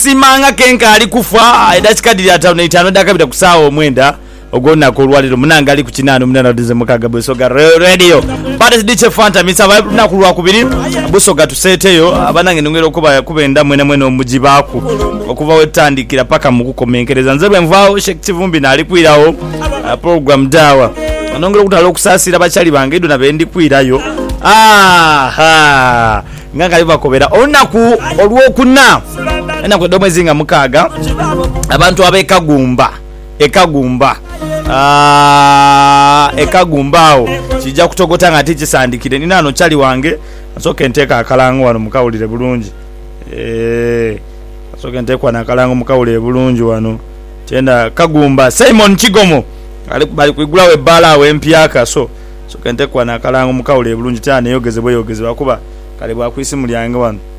simanga kenka ali kufa edakikadiri ataano itaano dakabita kusaawa omwenda ogwonako olwaliro munanga ali ku kinaano munana dize mukaga Busoga radio bade diche fanta misaba naku lwakubiri Busoga tuseeteyo abanange nongera okuba kubenda mwene omujibaku okuva wetandikira paka mukukomenkereza nzebwe nvaawo Sheikh Kivumbi nali kwirawo program dawa nongera kutalo okusasira bachali bange edo nabendi kwirayo nganga libakobera onaku olwokuna enaku domwezi nga mukaga abantu abekagumba ekagumbao kijja kutogota nga tikisandikire ninano chali wange asoke nteka akalango wano mukawulire bulungi asoke ntekwa na kalango mukawulire bulungi wano tenda kagumba Simon Kigomo bali kuigula we bala we mpyaka soke ntekwa na kalango mukawulire bulungi tane yogeze boyogeze bakuba kale bwa kwisimu lyange wano